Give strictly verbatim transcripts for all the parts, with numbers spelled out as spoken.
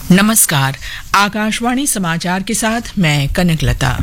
नमस्कार, आकाशवाणी समाचार के साथ मैं कनकलता।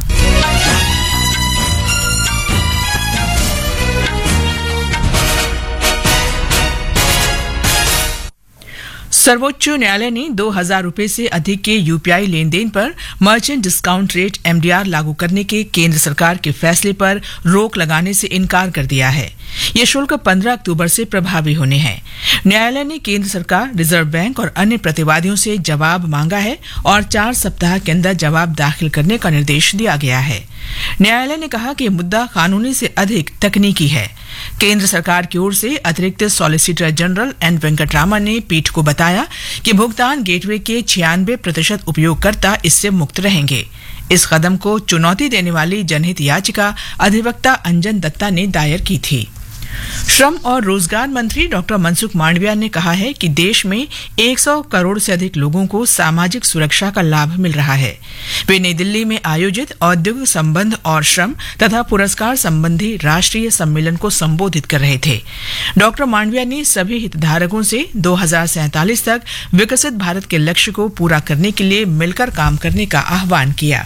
सर्वोच्च न्यायालय ने दो हजार रुपए से अधिक के यूपीआई लेन देन पर मर्चेंट डिस्काउंट रेट एमडीआर लागू करने के केंद्र सरकार के फैसले पर रोक लगाने से इनकार कर दिया है। ये शुल्क पंद्रह अक्टूबर से प्रभावी होने हैं। न्यायालय ने केंद्र सरकार, रिजर्व बैंक और अन्य प्रतिवादियों से जवाब मांगा है और चार सप्ताह के अंदर जवाब दाखिल करने का निर्देश दिया गया है। न्यायालय ने कहा कि मुद्दा कानूनी से अधिक तकनीकी है। केंद्र सरकार की ओर से अतिरिक्त सॉलिसिटर जनरल एन वेंकटरामन ने पीठ को बताया कि भुगतान गेटवे के छियानवे प्रतिशत उपयोगकर्ता इससे मुक्त रहेंगे। इस कदम को चुनौती देने वाली जनहित याचिका अधिवक्ता अंजन दत्ता ने दायर की थी। श्रम और रोजगार मंत्री डॉक्टर मनसुख मांडविया ने कहा है कि देश में सौ करोड़ से अधिक लोगों को सामाजिक सुरक्षा का लाभ मिल रहा है। वे नई दिल्ली में आयोजित औद्योगिक संबंध और श्रम तथा पुरस्कार संबंधी राष्ट्रीय सम्मेलन को संबोधित कर रहे थे। डॉक्टर मांडविया ने सभी हितधारकों से दो हजार सैंतालीस तक विकसित भारत के लक्ष्य को पूरा करने के लिए मिलकर काम करने का आह्वान किया।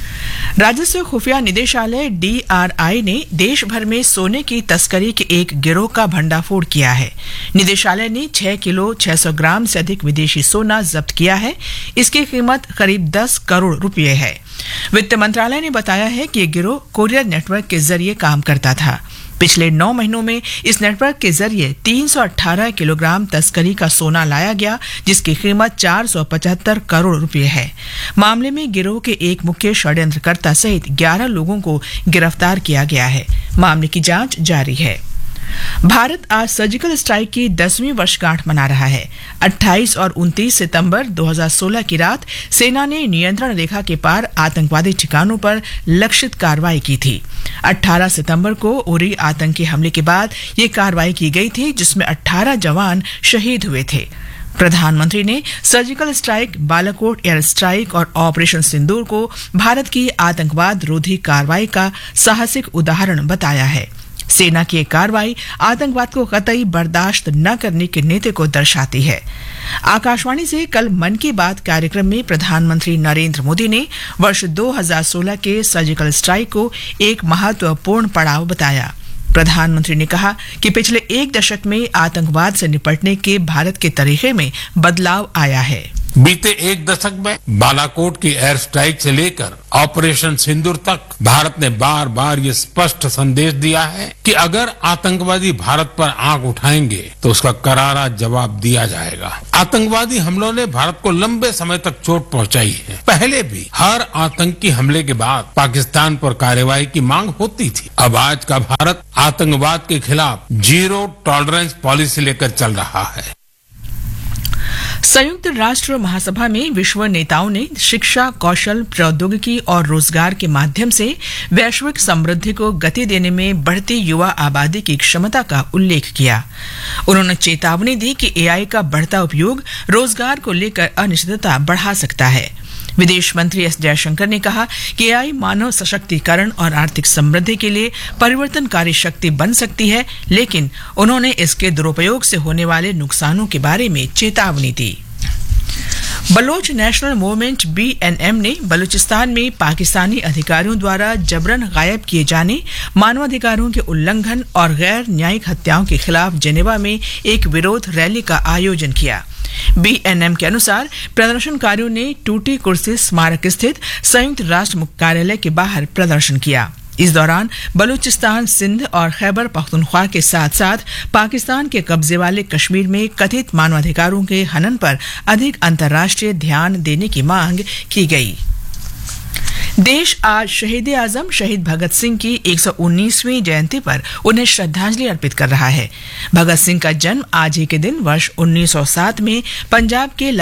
राजस्व खुफिया निदेशालय डीआरआई ने देश भर में सोने की तस्करी के एक गिरोह का भंडाफोड़ किया है। निदेशालय ने छह किलो छह सौ ग्राम से अधिक विदेशी सोना जब्त किया है। इसकी कीमत करीब दस करोड़ रुपए है। वित्त मंत्रालय ने बताया है कि यह गिरोह कोरियर नेटवर्क के जरिए काम करता था। पिछले नौ महीनों में इस नेटवर्क के जरिए तीन सौ अठारह किलोग्राम तस्करी का सोना लाया गया, जिसकी कीमत चार सौ पचहत्तर करोड़ रुपए है। मामले में गिरोह के एक मुख्य षड्यंत्रकर्ता सहित ग्यारह लोगों को गिरफ्तार किया गया है। मामले की जांच जारी है। भारत आज सर्जिकल स्ट्राइक की दसवीं वर्षगांठ मना रहा है। अट्ठाईस और उनतीस सितंबर दो हजार सोलह की रात सेना ने नियंत्रण रेखा के पार आतंकवादी ठिकानों पर लक्षित कार्रवाई की थी। अठारह सितंबर को उरी आतंकी हमले के बाद ये कार्रवाई की गई थी, जिसमें अठारह जवान शहीद हुए थे। प्रधानमंत्री ने surgical strike, Balakot air strike और ऑपरेशन सिंदूर को भारत की आतंकवाद रोधी कार्रवाई का साहसिक उदाहरण बताया है। सेना की कार्रवाई आतंकवाद को कतई बर्दाश्त न करने के नीति को दर्शाती है। आकाशवाणी से कल मन की बात कार्यक्रम में प्रधानमंत्री नरेंद्र मोदी ने वर्ष दो हजार सोलह के सर्जिकल स्ट्राइक को एक महत्वपूर्ण पड़ाव बताया। प्रधानमंत्री ने कहा कि पिछले एक दशक में आतंकवाद से निपटने के भारत के तरीके में बदलाव आया है। बीते एक दशक में बालाकोट की एयर स्ट्राइक से लेकर ऑपरेशन सिंदूर तक भारत ने बार बार ये स्पष्ट संदेश दिया है कि अगर आतंकवादी भारत पर आंख उठाएंगे तो उसका करारा जवाब दिया जाएगा। आतंकवादी हमलों ने भारत को लंबे समय तक चोट पहुंचाई है। पहले भी हर आतंकी हमले के बाद पाकिस्तान पर कार्रवाई की मांग होती थी। अब आज का भारत आतंकवाद के खिलाफ जीरो टॉलरेंस पॉलिसी लेकर चल रहा है। संयुक्त राष्ट्र महासभा में विश्व नेताओं ने शिक्षा, कौशल, प्रौद्योगिकी और रोजगार के माध्यम से वैश्विक समृद्धि को गति देने में बढ़ती युवा आबादी की क्षमता का उल्लेख किया। उन्होंने चेतावनी दी कि एआई का बढ़ता उपयोग रोजगार को लेकर अनिश्चितता बढ़ा सकता है। विदेश मंत्री एस जयशंकर ने कहा कि एआई मानव सशक्तिकरण और आर्थिक समृद्धि के लिए परिवर्तनकारी शक्ति बन सकती है, लेकिन उन्होंने इसके दुरुपयोग से होने वाले नुकसानों के बारे में चेतावनी दी। Bloch national movement B N M ने बलूचिस्तान में पाकिस्तानी अधिकारियों द्वारा जबरन गायब किए जाने, मानवाधिकारों के उल्लंघन और गैर न्यायिक हत्याओं के खिलाफ जेनेवा में एक विरोध रैली का आयोजन किया। बी एन एम के अनुसार प्रदर्शनकारियों ने टूटी कुर्सी स्मारक स्थित संयुक्त राष्ट्र मुख्य कार्यालय के बाहर प्रदर्शन किया। इस दौरान बलूचिस्तान, सिंध और खैबर पख्तूनख्वा के साथ साथ पाकिस्तान के कब्जे वाले कश्मीर में कथित मानवाधिकारों के हनन पर अधिक अंतर्राष्ट्रीय ध्यान देने की मांग की गई। देश आज शहीद आजम शहीद भगत सिंह की एक सौ उन्नीसवीं जयंती पर उन्हें श्रद्धांजलि अर्पित कर रहा है। भगत सिंह का जन्म आज ही के दिन वर्ष उन्नीस सौ सात में पंजाब के